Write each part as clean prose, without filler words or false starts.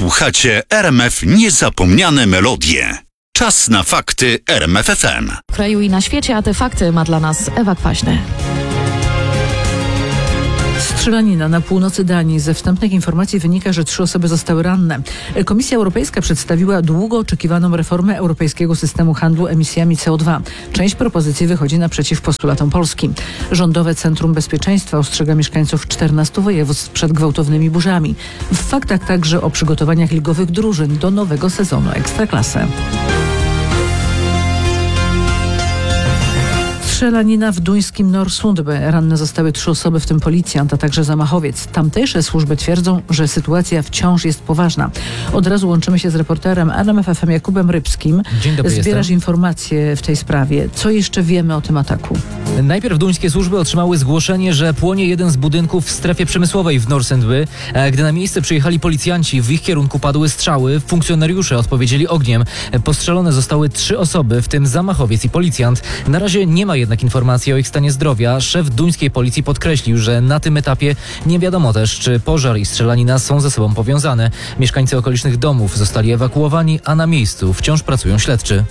Słuchacie RMF Niezapomniane Melodie. Czas na fakty RMF FM. W kraju i na świecie, a te fakty ma dla nas Ewa Kwaśny. Strzelanina na północy Danii. Ze wstępnych informacji wynika, że 3 osoby zostały ranne. Komisja Europejska przedstawiła długo oczekiwaną reformę europejskiego systemu handlu emisjami CO2. Część propozycji wychodzi naprzeciw postulatom Polski. Rządowe Centrum Bezpieczeństwa ostrzega mieszkańców 14 województw przed gwałtownymi burzami. W faktach także o przygotowaniach ligowych drużyn do nowego sezonu Ekstraklasy. Strzelanina w duńskim Norsundby. Ranne zostały 3 osoby, w tym policjant, a także zamachowiec. Tamtejsze służby twierdzą, że sytuacja wciąż jest poważna. Od razu łączymy się z reporterem RMF FM Jakubem Rybskim. Dzień dobry. Zbierasz informacje w tej sprawie. Co jeszcze wiemy o tym ataku? Najpierw duńskie służby otrzymały zgłoszenie, że płonie jeden z budynków w strefie przemysłowej w Norsundby. Gdy na miejsce przyjechali policjanci, w ich kierunku padły strzały. Funkcjonariusze odpowiedzieli ogniem. Postrzelone zostały 3 osoby, w tym zamachowiec i policjant. Na razie nie ma jednak informacji o ich stanie zdrowia. Szef duńskiej policji podkreślił, że na tym etapie nie wiadomo też, czy pożar i strzelanina są ze sobą powiązane. Mieszkańcy okolicznych domów zostali ewakuowani, a na miejscu wciąż pracują śledczy.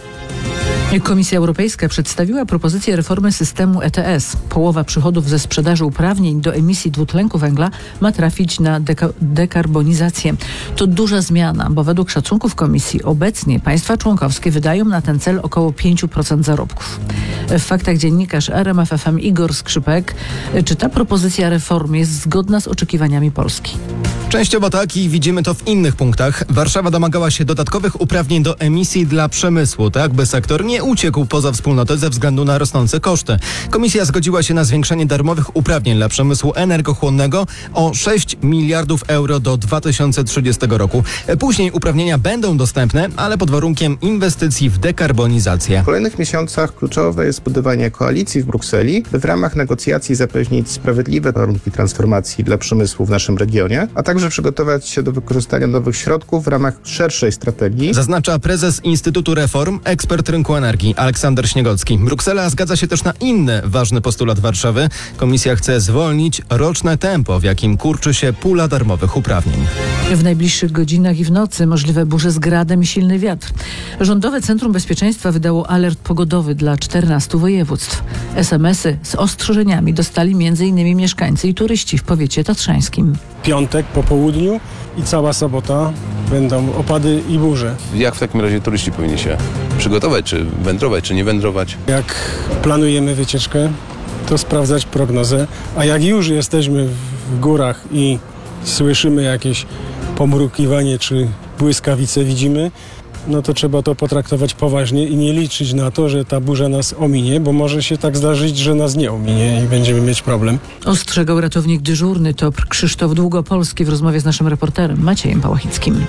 Komisja Europejska przedstawiła propozycję reformy systemu ETS. Połowa przychodów ze sprzedaży uprawnień do emisji dwutlenku węgla ma trafić na dekarbonizację. To duża zmiana, bo według szacunków Komisji obecnie państwa członkowskie wydają na ten cel około 5% zarobków. W faktach dziennikarz RMF FM Igor Skrzypek. Czy ta propozycja reformy jest zgodna z oczekiwaniami Polski? Częściowo tak i widzimy to w innych punktach. Warszawa domagała się dodatkowych uprawnień do emisji dla przemysłu, tak by sektor nie uciekł poza wspólnotę ze względu na rosnące koszty. Komisja zgodziła się na zwiększenie darmowych uprawnień dla przemysłu energochłonnego o 6 miliardów euro do 2030 roku. Później uprawnienia będą dostępne, ale pod warunkiem inwestycji w dekarbonizację. W kolejnych miesiącach kluczowe jest budowanie koalicji w Brukseli, by w ramach negocjacji zapewnić sprawiedliwe warunki transformacji dla przemysłu w naszym regionie, a także przygotować się do wykorzystania nowych środków w ramach szerszej strategii. Zaznacza prezes Instytutu Reform, ekspert rynku energii Aleksander Śniegocki. Bruksela zgadza się też na inny ważny postulat Warszawy. Komisja chce zwolnić roczne tempo, w jakim kurczy się pula darmowych uprawnień. W najbliższych godzinach i w nocy możliwe burze z gradem i silny wiatr. Rządowe Centrum Bezpieczeństwa wydało alert pogodowy dla 14 województw. SMS-y z ostrzeżeniami dostali m.in. mieszkańcy i turyści w powiecie tatrzańskim. Piątek po południu i cała sobota będą opady i burze. Jak w takim razie turyści powinni się przygotować, czy wędrować, czy nie wędrować? Jak planujemy wycieczkę, to sprawdzać prognozę, a jak już jesteśmy w górach i słyszymy jakieś pomrukiwanie czy błyskawice widzimy, no to trzeba to potraktować poważnie i nie liczyć na to, że ta burza nas ominie, bo może się tak zdarzyć, że nas nie ominie i będziemy mieć problem. Ostrzegał ratownik dyżurny TOPR Krzysztof Długopolski w rozmowie z naszym reporterem Maciejem Pałachickim.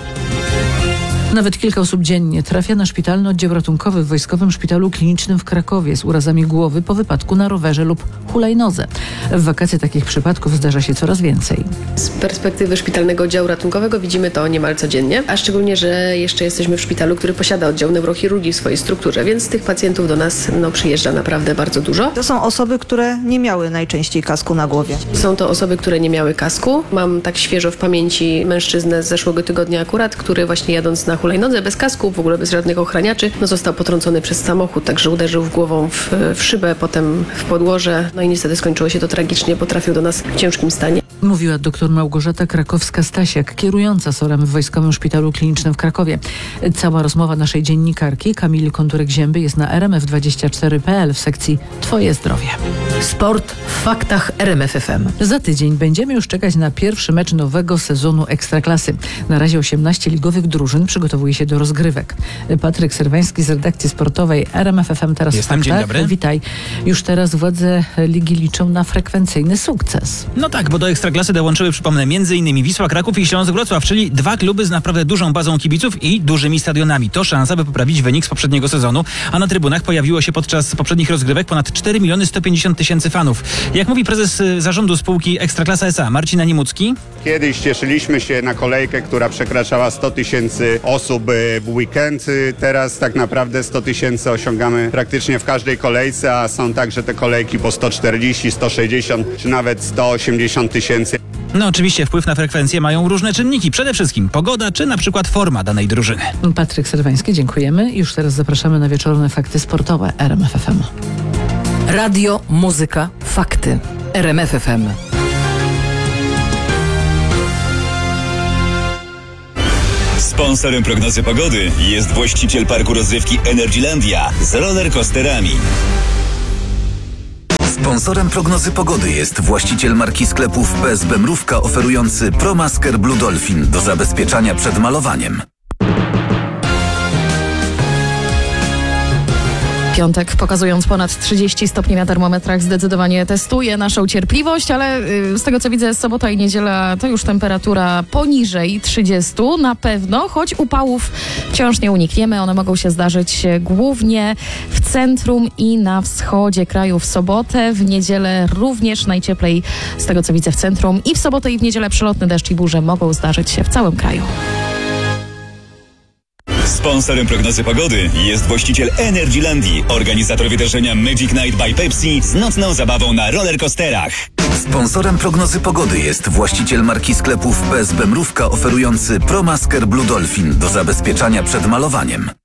Nawet kilka osób dziennie trafia na szpitalny oddział ratunkowy w Wojskowym Szpitalu Klinicznym w Krakowie z urazami głowy po wypadku na rowerze lub hulajnodze. W wakacje takich przypadków zdarza się coraz więcej. Z perspektywy szpitalnego oddziału ratunkowego widzimy to niemal codziennie, a szczególnie, że jeszcze jesteśmy w szpitalu, który posiada oddział neurochirurgii w swojej strukturze, więc tych pacjentów do nas przyjeżdża naprawdę bardzo dużo. To są osoby, które nie miały najczęściej kasku na głowie. Są to osoby, które nie miały kasku. Mam tak świeżo w pamięci mężczyznę z zeszłego tygodnia akurat, który właśnie jadąc na hulajnodze bez kasku, w ogóle bez żadnych ochraniaczy, został potrącony przez samochód, także uderzył głową w szybę, potem w podłoże, i niestety skończyło się to tragicznie, bo trafił do nas w ciężkim stanie. Mówiła dr Małgorzata Krakowska-Stasiak, kierująca SOR-em w Wojskowym Szpitalu Klinicznym w Krakowie. Cała rozmowa naszej dziennikarki Kamili Kondurek-Zięby jest na rmf24.pl w sekcji Twoje zdrowie. Sport w faktach RMF FM. Za tydzień będziemy już czekać na pierwszy mecz nowego sezonu Ekstraklasy. Na razie 18 ligowych drużyn przygotowuje się do rozgrywek. Patryk Serwański z redakcji sportowej RMF FM teraz Jestem, w faktach. dzień dobry. Witaj. Już teraz władze ligi liczą na frekwencyjny sukces. No tak, bo do Ekstraklasy dołączyły, przypomnę, m.in. Wisła Kraków i Śląsk Wrocław, czyli 2 kluby z naprawdę dużą bazą kibiców i dużymi stadionami. To szansa, by poprawić wynik z poprzedniego sezonu, a na trybunach pojawiło się podczas poprzednich rozgrywek ponad 4 150 000 fanów. Jak mówi prezes zarządu spółki Ekstraklasa S.A. Marcin Animucki. Kiedyś cieszyliśmy się na kolejkę, która przekraczała 100 000 osób w weekend. Teraz tak naprawdę 100 000 osiągamy praktycznie w każdej kolejce, a są także te kolejki po 140, 160 czy nawet 180 000. No oczywiście wpływ na frekwencję mają różne czynniki. Przede wszystkim pogoda czy na przykład forma danej drużyny. Patryk Serwański, dziękujemy. Już teraz zapraszamy na wieczorne fakty sportowe RMF FM. Radio, muzyka, fakty. RMF FM. Sponsorem prognozy pogody jest właściciel parku rozrywki Energylandia z rollercoasterami. Sponsorem prognozy pogody jest właściciel marki sklepów PSB Mrówka oferujący ProMasker Blue Dolphin do zabezpieczania przed malowaniem. Piątek, pokazując ponad 30 stopni na termometrach, zdecydowanie testuje naszą cierpliwość, ale z tego co widzę, sobota i niedziela to już temperatura poniżej 30 na pewno, choć upałów wciąż nie unikniemy. One mogą się zdarzyć głównie w centrum i na wschodzie kraju w sobotę. W niedzielę również najcieplej z tego co widzę w centrum i w sobotę i w niedzielę przelotne deszcz i burze mogą zdarzyć się w całym kraju. Sponsorem prognozy pogody jest właściciel Energylandii, organizator wydarzenia Magic Night by Pepsi z nocną zabawą na rollercoasterach. Sponsorem prognozy pogody jest właściciel marki sklepów PSB Mrówka oferujący ProMasker Blue Dolphin do zabezpieczania przed malowaniem.